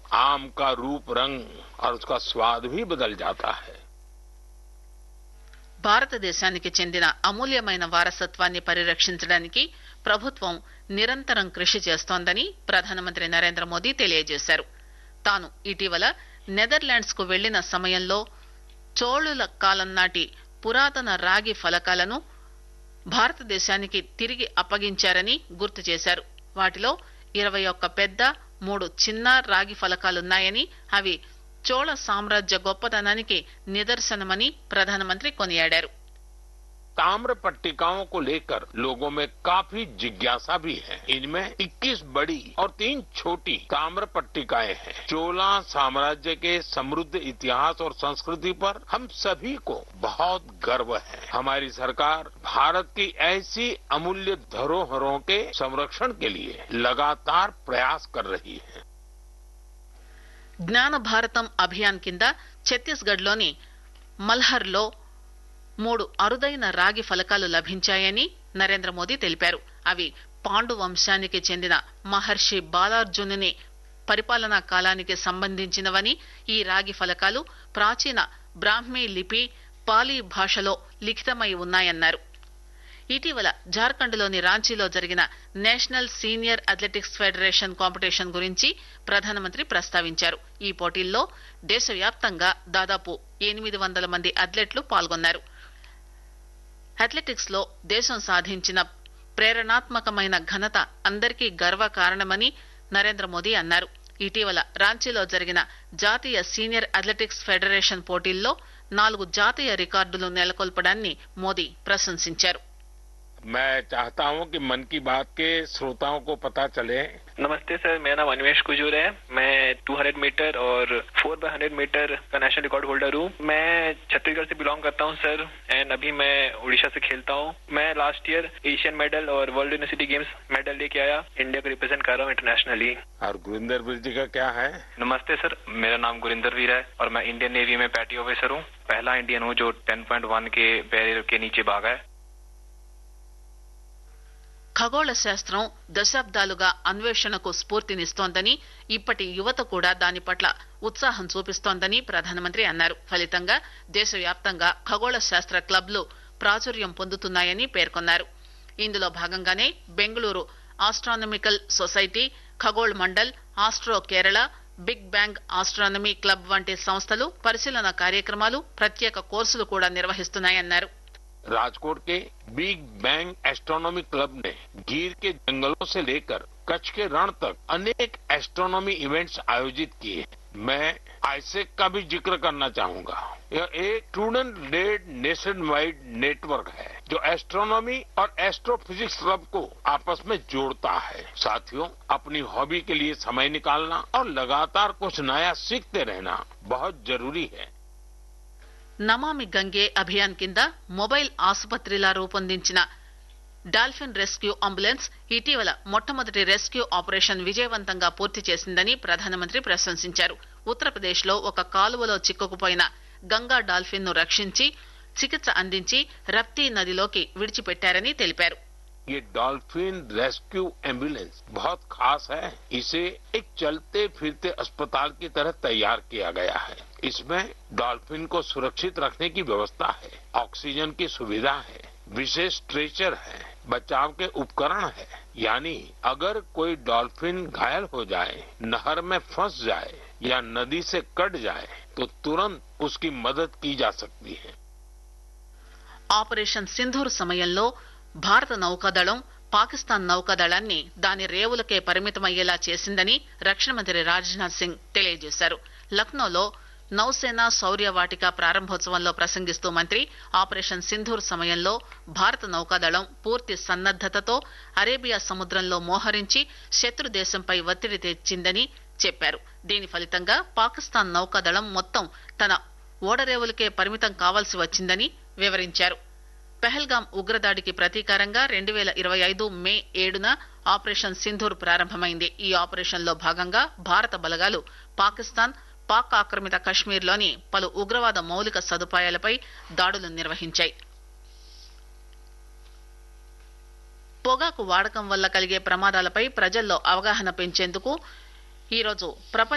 आम का रूप रंग और उसका स्वाद भी बदल जाता है। భారతదేశానికి చెందిన అమూల్యమైన వారసత్వాన్ని పరిరక్షించడానికి ప్రభుత్వం నిరంతరం కృషి చేస్తోందని ప్రధానమంత్రి నరేంద్ర మోదీ తెలియజేశారు. తాను ఇటీవల నెదర్లాండ్స్ కు వెళ్లిన సమయంలో చోళుల కాలం నాటి పురాతన రాగి ఫలకాలను భారతదేశానికి తిరిగి అప్పగించారని గుర్తు చేశారు. వాటిలో 21 పెద్ద 3 చిన్న రాగి ఫలకాలున్నాయని, అవి చోళ సామ్రాజ్య గొప్పతనానికి నిదర్శనమని ప్రధానమంత్రి కొనియాడారు. ताम्र पट्टिकाओं को लेकर लोगों में काफी जिज्ञासा भी है। इनमें 21 बड़ी और 3 छोटी ताम्र पट्टिकाएं हैं। चोला साम्राज्य के समृद्ध इतिहास और संस्कृति पर हम सभी को बहुत गर्व है। हमारी सरकार भारत की ऐसी अमूल्य धरोहरों के संरक्षण के लिए लगातार प्रयास कर रही है. జ్ఞాన భారతం అభియాన్ కింద ఛత్తీస్గఢ్ లోని మల్హర్ లో 3 అరుదైన రాగి ఫలకాలు లభించాయని నరేంద్ర మోదీ తెలిపారు. అవి పాండు వంశానికి చెందిన మహర్షి బాలార్జునుని పరిపాలనా కాలానికి సంబంధించినవని, ఈ రాగి ఫలకాలు ప్రాచీన బ్రాహ్మీ లిపి పాలీ భాషలో లిఖితమై ఉన్నాయన్నారు. ఇటీవల జార్ఖండ్ లోని రాంచీలో జరిగిన national senior athletics federation competition గురించి ప్రధానమంత్రి ప్రస్తావించారు. ఈ పోటీల్లో దేశవ్యాప్తంగా దాదాపు 800 మంది అథ్లెట్లు పాల్గొన్నారు. అథ్లెటిక్స్ లో దేశం సాధించిన ప్రేరణాత్మకమైన ఘనత అందరికీ గర్వకారణమని నరేంద్ర మోదీ అన్నారు. ఇటీవల రాంచీలో జరిగిన జాతీయ సీనియర్ అథ్లెటిక్స్ ఫెడరేషన్ పోటీల్లో 4 జాతీయ రికార్డులు నెలకొల్పడాన్ని మోదీ ప్రశంసించారు. मैं चाहता हूं कि मन की बात के श्रोताओं को पता चले. नमस्ते सर, मेरा नाम अनिमेश कुजूर है. मैं 200 मीटर और 4x100 मीटर का नेशनल रिकॉर्ड होल्डर हूँ. मैं छत्तीसगढ़ से बिलोंग करता हूँ सर, एंड अभी मैं उड़ीसा से खेलता हूँ. मैं लास्ट ईयर एशियन मेडल और वर्ल्ड यूनिवर्सिटी गेम्स मेडल लेके आया. इंडिया को रिप्रेजेंट कर रहा हूँ इंटरनेशनली. और गुरिंदर वीर जी का क्या है? नमस्ते सर, मेरा नाम गुरिंदर वीर है और मैं इंडियन नेवी में पैटी ऑफिसर हूँ. पहला इंडियन हूँ जो 10.1 के बैरियर के नीचे भागा है. ఖగోళ శాస్త్రం దశాబ్దాలుగా అన్వేషణకు స్ఫూర్తినిస్తోందని, ఇప్పటి యువత కూడా దాని పట్ల ఉత్సాహం చూపిస్తోందని ప్రధానమంత్రి అన్నారు. ఫలితంగా దేశవ్యాప్తంగా ఖగోళ శాస్త్ర క్లబ్లు ప్రాచుర్యం పొందుతున్నాయని పేర్కొన్నారు. ఇందులో భాగంగానే Bengaluru astronomical society, ఖగోళ్ mandal, astro Kerala, big bang astronomy club వంటి సంస్థలు పరిశీలన కార్యక్రమాలు, ప్రత్యేక కోర్సులు కూడా నిర్వహిస్తున్నాయన్నారు. राजकोट के बिग बैंग एस्ट्रोनॉमी क्लब ने गीर के जंगलों से लेकर कच्छ के रण तक अनेक एस्ट्रोनॉमी इवेंट्स आयोजित किए. मैं आईसेक का भी जिक्र करना चाहूंगा. यह एक student lead nation wide network है जो एस्ट्रोनॉमी और एस्ट्रोफिजिक्स क्लब को आपस में जोड़ता है. साथियों, अपनी हॉबी के लिए समय निकालना और लगातार कुछ नया सीखते रहना बहुत जरूरी है. నమామి గంగే అభియాన్ కింద మొబైల్ ఆసుపత్రిలా రూపొందించిన డాల్ఫిన్ రెస్క్యూ అంబులెన్స్ ఇటీవల మొట్టమొదటి రెస్క్యూ ఆపరేషన్ విజయవంతంగా పూర్తి చేసిందని ప్రధానమంత్రి ప్రశంసించారు. ఉత్తరప్రదేశ్ లో ఒక కాలువలో చిక్కుకుపోయిన గంగా డాల్ఫిన్ ను రక్షించి చికిత్స అందించి రప్తీ నదిలోకి విడిచిపెట్టారని తెలిపారు. ये डॉल्फिन रेस्क्यू एम्बुलेंस बहुत खास है. इसे एक चलते फिरते अस्पताल की तरह तैयार किया गया है. इसमें डॉल्फिन को सुरक्षित रखने की व्यवस्था है, ऑक्सीजन की सुविधा है, विशेष स्ट्रेचर है, बचाव के उपकरण है. यानी अगर कोई डॉल्फिन घायल हो जाए, नहर में फंस जाए या नदी से कट जाए तो तुरंत उसकी मदद की जा सकती है. ఆపరేషన్ సింధూర్ సమయంలో భారత నౌకాదళం పాకిస్తాన్ నౌకాదళాన్ని దాని రేవులకే పరిమితమయ్యేలా చేసిందని రక్షణ మంత్రి రాజ్నాథ్ సింగ్ తెలియజేశారు. లక్నోలో నౌసేన శౌర్య వాటిక ప్రారంభోత్సవంలో ప్రసంగిస్తూ మంత్రి ఆపరేషన్ సింధూర్ సమయంలో భారత నౌకాదళం పూర్తి సన్నద్దతతో అరేబియా సముద్రంలో మోహరించి శత్రు దేశంపై ఒత్తిడి తెచ్చిందని చెప్పారు. దీని ఫలితంగా పాకిస్తాన్ నౌకాదళం మొత్తం తన ఓడరేవులకే పరిమితం కావాల్సి వచ్చిందని వివరించారు. పెహల్గాం ఉగ్రదాడికి ప్రతీకారంగా 2025 మే 7న ఆపరేషన్ సింధూర్ ప్రారంభమైంది. ఈ ఆపరేషన్ లో భాగంగా భారత బలగాలు పాకిస్తాన్, పాక్ ఆక్రమిత కశ్మీర్ లోని పలు ఉగ్రవాద మౌలిక సదుపాయాలపై దాడులు నిర్వహించాయి. పొగాకు వాడకం వల్ల కలిగే ప్రమాదాలపై ప్రజల్లో అవగాహన పెంచేందుకు ఈరోజు ప్రపంచ